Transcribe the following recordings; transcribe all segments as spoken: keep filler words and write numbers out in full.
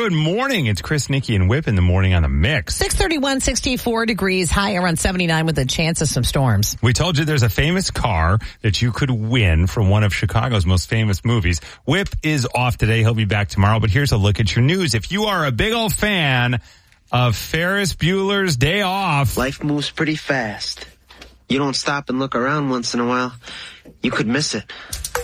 Good morning. It's Chris, Nikki, and Whip in the morning on the mix. six thirty-one, sixty-four degrees, high around seventy-nine with a chance of some storms. We told you there's a famous car that you could win from one of Chicago's most famous movies. Whip is off today. He'll be back tomorrow. But here's a look at your news. If you are a big old fan of Ferris Bueller's Day Off. Life moves pretty fast. You don't stop and look around once in a while, you could miss it.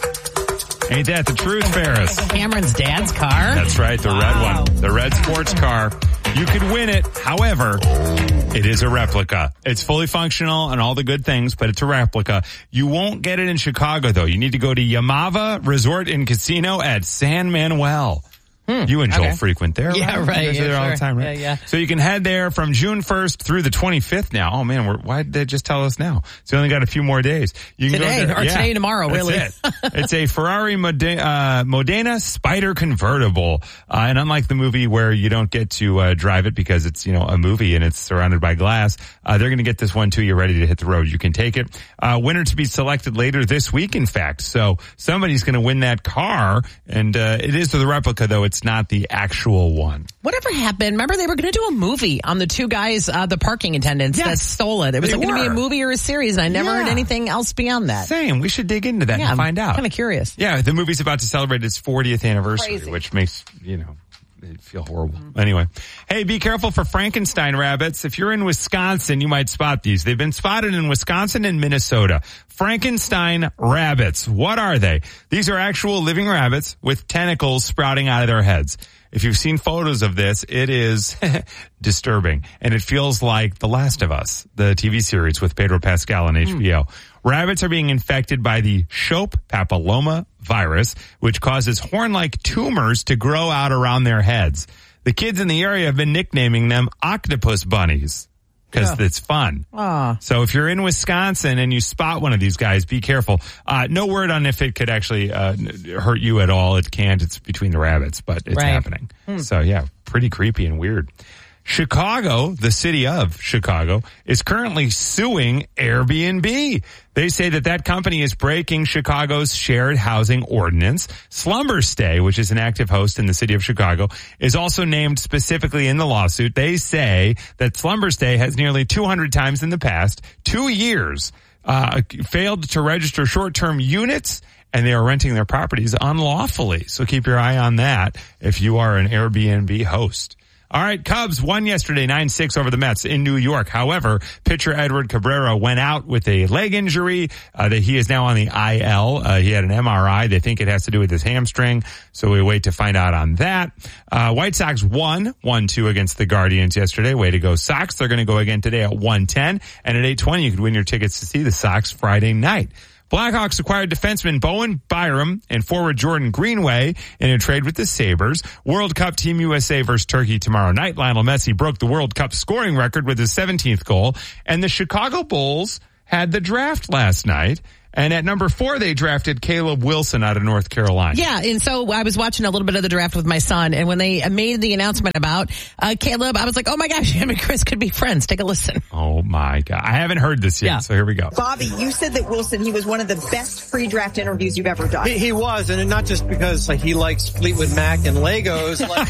Ain't that the truth, Ferris? Cameron's dad's car? That's right, the wow. red one. The red sports car. You could win it. However, it is a replica. It's fully functional and all the good things, but it's a replica. You won't get it in Chicago, though. You need to go to Yamava Resort and Casino at San Manuel. Hmm, you and Joel okay. frequent there, right? Yeah, right. You guys Yeah, are there sure. all the time, right? Yeah, yeah. So you can head there from June first through the twenty-fifth now. Oh, man, we're, why did they just tell us now? So you only got a few more days. You can today, go there. or yeah, today and tomorrow, that's really. It. It's a Ferrari Modena, uh, Modena Spider convertible. Uh, and unlike the movie where you don't get to uh, drive it because it's, you know, a movie and it's surrounded by glass, uh, they're going to get this one too. You're ready to hit the road. You can take it. Uh, winner to be selected later this week, in fact. So somebody's going to win that car. And uh, it is the replica, though. It's not the actual one. Whatever happened? Remember they were going to do a movie on the two guys, uh, the parking attendants Yes, that stole it. It was they going to be a were. movie or a series, and I never Yeah. heard anything else beyond that. Same. We should dig into that Yeah, and find I'm out. kind of curious. Yeah, the movie's about to celebrate its fortieth anniversary, Crazy. which makes, you know, it feel horrible. Mm-hmm. Anyway, hey, be careful for Frankenstein rabbits. If you're in Wisconsin, you might spot these. They've been spotted in Wisconsin and Minnesota. Frankenstein rabbits. What are they? These are actual living rabbits with tentacles sprouting out of their heads. If you've seen photos of this, it is disturbing. And it feels like The Last of Us, the T V series with Pedro Pascal on H B O. Mm. Rabbits are being infected by the Shope papilloma virus, which causes horn-like tumors to grow out around their heads. The kids in the area have been nicknaming them octopus bunnies because yeah. it's fun. Aww. So if you're in Wisconsin and you spot one of these guys, be careful. Uh, no word on if it could actually uh, hurt you at all. It can't. It's between the rabbits, but it's right. happening. Hmm. So yeah, pretty creepy and weird. Chicago, the city of Chicago, is currently suing Airbnb. They say that that company is breaking Chicago's shared housing ordinance. Slumber Stay, which is an active host in the city of Chicago, is also named specifically in the lawsuit. They say that Slumber Stay has nearly two hundred times in the past two years uh, failed to register short-term units, and they are renting their properties unlawfully. So keep your eye on that if you are an Airbnb host. All right, Cubs won yesterday nine six over the Mets in New York. However, pitcher Edward Cabrera went out with a leg injury. Uh, that he is now on the I L. Uh, he had an M R I. They think it has to do with his hamstring, so we wait to find out on that. Uh, White Sox won one two against the Guardians yesterday. Way to go, Sox. They're going to go again today at one ten, and at eight twenty you could win your tickets to see the Sox Friday night. Blackhawks acquired defenseman Bowen Byram and forward Jordan Greenway in a trade with the Sabres. World Cup Team U S A versus Turkey tomorrow night. Lionel Messi broke the World Cup scoring record with his seventeenth goal. And the Chicago Bulls had the draft last night. And at number four, they drafted Caleb Wilson out of North Carolina. Yeah, and so I was watching a little bit of the draft with my son, and when they made the announcement about uh, Caleb, I was like, oh my gosh, him and Chris could be friends. Take a listen. Oh my God. I haven't heard this yet, yeah. so here we go. Bobby, you said that Wilson, he was one of the best pre-draft interviews you've ever done. He, he was, and not just because like he likes Fleetwood Mac and Legos. Like-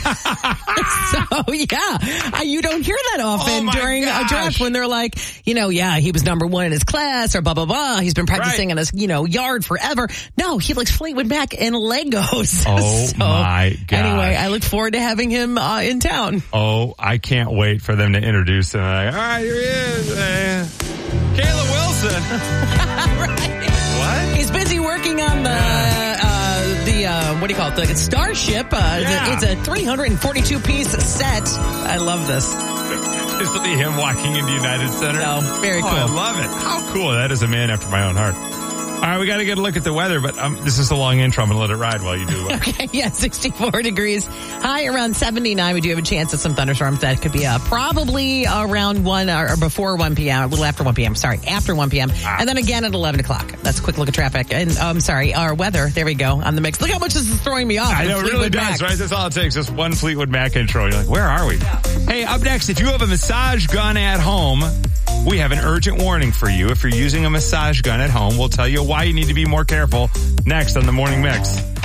so, yeah, uh, you don't hear that often oh during gosh. a draft when they're like, you know, yeah, he was number one in his class or blah, blah, blah. He's been practicing right. in his, you know, yard forever. No, he likes Fleetwood Mac and Legos. Oh so, my God. Anyway, I look forward to having him uh, in town. Oh, I can't wait for them to introduce him. Like, all right, here he is. Uh, Caleb Wilson. Right. What? He's busy working on the, uh, the, uh, what do you call it? The Starship. Uh, Yeah. It's a three hundred forty-two piece set. I love this. Isn't he him walking into United Center? No, very cool. Oh, I love it. How cool. That is a man after my own heart. All right, we got to get a look at the weather, but um, this is a long intro. I'm going to let it ride while you do it. Okay, yeah, sixty-four degrees. High around seventy-nine. We do have a chance of some thunderstorms. That could be uh, probably around one or before one p.m., a little after one p.m., sorry, after one p.m., ah. and then again at eleven o'clock. That's a quick look at traffic. And I'm um, sorry, our weather, there we go, on the mix. Look how much this is throwing me off. I know, it really does, Mac. Right? That's all it takes, just one Fleetwood Mac intro. You're like, where are we? Yeah. Hey, up next, if you have a massage gun at home, we have an urgent warning for you. If you're using a massage gun at home, we'll tell you why you need to be more careful next on the Morning Mix.